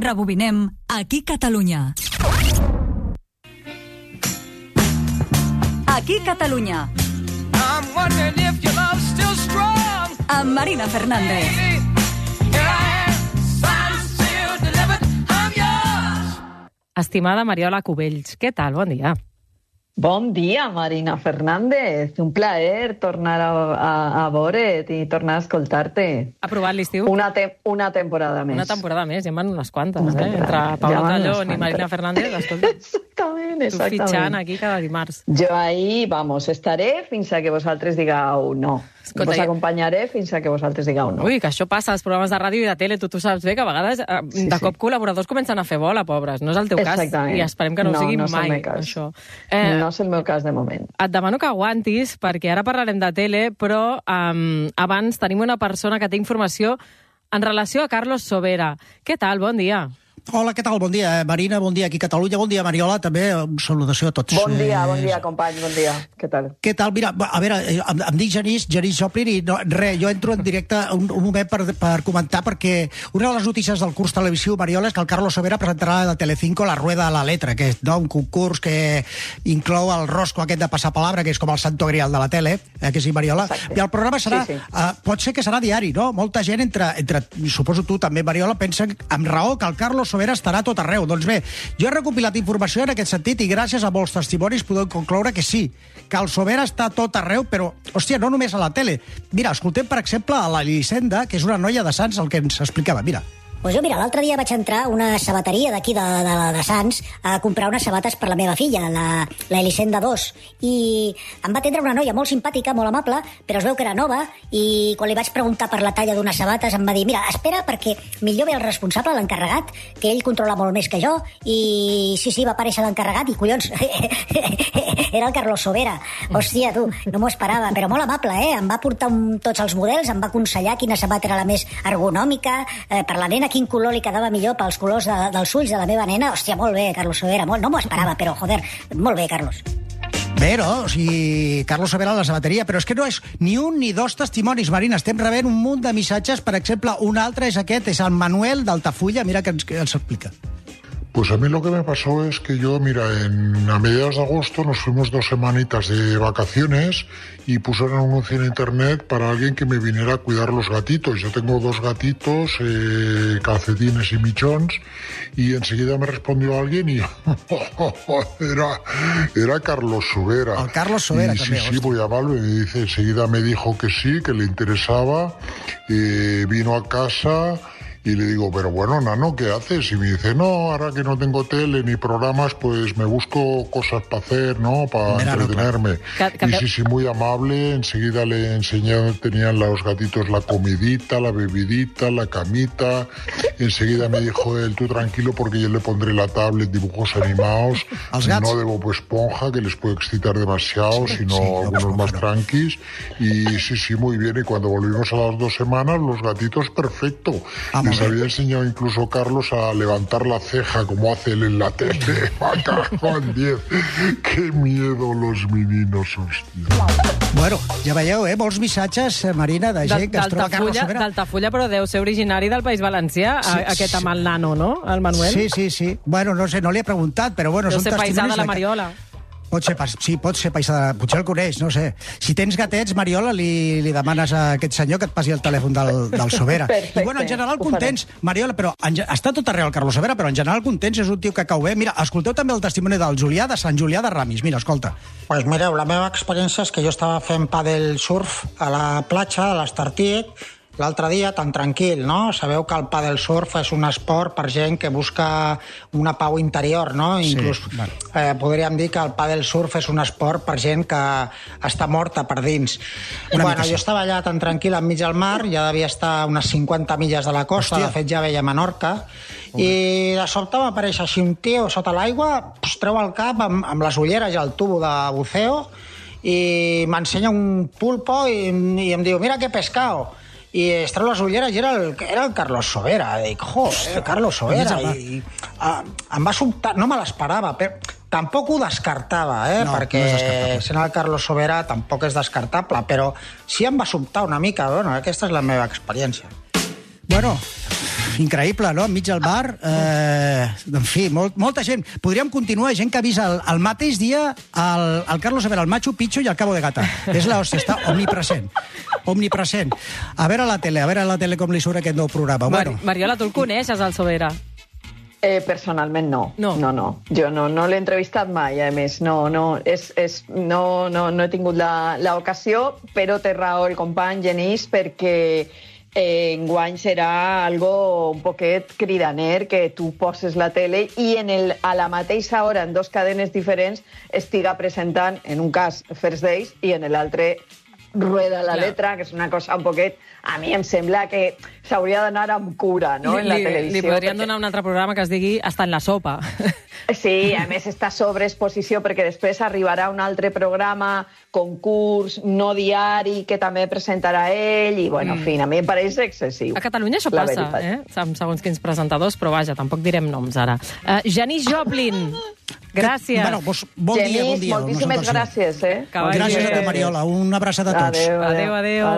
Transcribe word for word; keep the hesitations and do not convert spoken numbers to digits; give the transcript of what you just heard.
rebobinem Aquí Catalunya. Aquí Catalunya. Amb Marina Fernández. Estimada Mariola Cubells, què tal? Bon dia. Bon dia, Marina Fernández. Un plaer tornar a, a, a veure't i tornar a escoltar-te. Ha provat l'estiu? Una, te una temporada més. Una temporada més, ja en van unes quantes, una eh? Entre Paula ja Tallón i Marina Fernández, escolta. Exactament, tu exactament. fitxant aquí cada dimarts. Jo ahí, vamos, estaré fins a que vosaltres digueu no. Escolta, vos acompanyaré fins a que vosaltres digueu no. Ui, que això passa als programes de ràdio i de tele, tu, tu saps bé que a vegades eh, sí, de cop sí. col·laboradors comencen a fer bola, pobres. No és el teu cas i esperem que no, no ho sigui no mai, això. Eh, no és el meu cas de moment. Et demano que aguantis, perquè ara parlarem de tele, però um, abans tenim una persona que té informació en relació a Carlos Sobera. Què tal? Bon dia. Hola, què tal? Bon dia, Marina, bon dia aquí a Catalunya, bon dia, Mariola, també, una salutació a tots. Bon dia, bon dia, company, bon dia. Què tal? Què tal? Mira, a veure, em, em dic Genís, Genís Joplin, i no, res, jo entro en directe un, un moment per, per comentar, perquè una de les notícies del curs televisiu, Mariola, és que el Carlos Sobera presentarà a Telecinco la Rueda de la Letra, que és no, un concurs que inclou el rosco aquest de passar palabra, que és com el santo grial de la tele, eh, que sí, Mariola? Exacte. I el programa serà, sí, sí. Uh, pot ser que serà diari, no? Molta gent, entre, entre suposo tu també, Mariola, pensa amb raó que el Carlos Sobera estarà tot arreu. Doncs bé, jo he recopilat informació en aquest sentit i gràcies a molts testimonis podem concloure que sí, que el Sobera està tot arreu, però, hòstia, no només a la tele. Mira, escoltem, per exemple, a la Elisenda, que és una noia de Sants, el que ens explicava. Mira. Pues jo, mira, l'altre dia vaig entrar a una sabateria d'aquí de, de, de Sants a comprar unes sabates per la meva filla, la, la Elisenda dos, i em va atendre una noia molt simpàtica, molt amable, però es veu que era nova, i quan li vaig preguntar per la talla d'unes sabates em va dir, mira, espera, perquè millor ve el responsable, l'encarregat, que ell controla molt més que jo, i sí, sí, va aparèixer l'encarregat, i collons, era el Carlos Sobera. Hòstia, tu, no m'ho esperava, però molt amable, eh? Em va portar un, tots els models, em va aconsellar quina sabata era la més ergonòmica, eh, per la nena, quin color li quedava millor pels colors de, dels ulls de la meva nena. Hòstia, molt bé, Carlos Sobera, molt, no m'ho esperava, però, joder, molt bé, Carlos. Bé, no? O sigui, Carlos Sobera a la sabateria, però és que no és ni un ni dos testimonis, Marina. Estem rebent un munt de missatges. Per exemple, un altre és aquest, és el Manuel d'Altafulla. Mira que ens, que ens explica. Pues a mí lo que me pasó es que yo, mira, en, a mediados de agosto nos fuimos dos semanitas de vacaciones y pusieron un anuncio en internet para alguien que me viniera a cuidar los gatitos. Yo tengo dos gatitos, eh, calcetines y michons, y enseguida me respondió alguien y era, era Carlos Sobera. El Carlos Sobera y, també. Sí, sí, muy amable. Me dice, enseguida me dijo que sí, que le interesaba, eh, vino a casa. Y le digo, pero bueno, nano, ¿qué haces? Y me dice, no, ahora que no tengo tele ni programas, pues me busco cosas para hacer, ¿no? Para entretenerme. Y sí, sí, muy amable. Enseguida le enseñé dónde tenían los gatitos la comidita, la bebidita, la camita. Enseguida me dijo él, tú tranquilo, porque yo le pondré la tablet, dibujos animados. No de Bob Esponja, que les puede excitar demasiado, sí, sino sí, algunos más tranquis. Y sí, sí, muy bien. Y cuando volvimos a las dos semanas, los gatitos, perfecto. Ah, les había enseñado incluso Carlos a levantar la ceja como hace él en la tele. Juan diez. Qué miedo los meninos, hòstia. Bueno, ja veieu, eh? Molts missatges, Marina, de gent que es troba Carlos Sobera. D'Altafulla, però deu ser originari del País Valencià, sí, aquest amb el nano, no? El Manuel. Sí, sí, sí. Bueno, no sé, no li he preguntat, però bueno, deu són ser testimonis... paisà de la Mariola. Pot ser, sí, pot ser paisà de... Potser el coneix, no sé. Si tens gatets, Mariola, li, li demanes a aquest senyor que et passi el telèfon del, del Sobera. Perfecte. I bueno, en general contents, Mariola, però en, està tot arreu el Carlos Sobera, però en general contents, és un tio que cau bé. Mira, escolteu també el testimoni del Julià, de Sant Julià de Ramis. Mira, escolta. Pues mireu, la meva experiència és que jo estava fent pàdel surf a la platja de l'Estartit l'altre dia, tan tranquil, no? Sabeu que el pàdel surf és un esport per gent que busca una pau interior, no? Sí, inclús bueno. eh, podríem dir que el pàdel surf és un esport per gent que està morta per dins. Una bueno, sí. Jo estava allà tan tranquil enmig del mar, ja devia estar a unes cinquanta milles de la costa, Hòstia. De fet ja veia Menorca, uh. i de sobte m'apareix així un tio sota l'aigua, pues, treu el cap amb, amb les ulleres i el tubo de buceo, i m'ensenya un pulpo i, i em diu, mira que pescado. I es treu les ulleres i era el, era el Carlos Sobera. I dic, joder, Carlos Sobera. I, i a, em va sobtar, no me l'esperava, però tampoc ho descartava, eh? No, perquè no sent el Carlos Sobera tampoc és descartable, però sí em va sobtar una mica. Bueno, aquesta és la meva experiència. Bueno, increïble, no? Enmig del bar. Eh, en fi, molt, molta gent. Podríem continuar, gent que ha vist el, el mateix dia el, el Carlos Sobera, el Machu Picchu i el Cabo de Gata. És la hòstia, està omnipresent. Omnipresent. A veure la tele, a veure la tele com li surt aquest nou programa. Mar Bueno. Mariola, tu el coneixes, el Sobera? Eh, personalment no. No. no, no. Jo no, no l'he entrevistat mai, a més. No, no, és, és, no, no, no he tingut l'ocasió, però té raó el company Genís, perquè eh, enguany serà algo un poquet cridaner que tu poses la tele i en el, a la mateixa hora, en dos cadenes diferents, estiga presentant, en un cas, First Days, i en l'altre Rueda la Clar. letra, que és una cosa un poquet... A mi em sembla que s'hauria d'anar amb cura, no?, en la Li, televisió. li podrien perquè... donar un altre programa que es digui Hasta en la sopa. Sí, a més està sobreexposició perquè després arribarà un altre programa, concurs, no diari, que també presentarà ell, i, bueno, en fi, a mi em pareix excessiu. A Catalunya això la passa, veritat. eh? Amb segons quins presentadors, però vaja, tampoc direm noms ara. Uh, Janis Joplin, gràcies. Bueno, vos, bon Genís, dia, bon dia. moltíssimes gràcies, eh? Que vagi Gràcies a bé. tu, Mariola. Un abraçada a tots. Adéu, Adéu, adéu.